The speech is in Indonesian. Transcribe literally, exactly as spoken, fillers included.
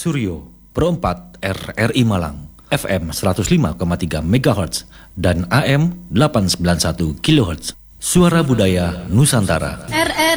Suryo Pro empat R R I Malang F M seratus lima koma tiga megahertz dan A M delapan ratus sembilan puluh satu kilohertz. Suara Budaya Nusantara. R R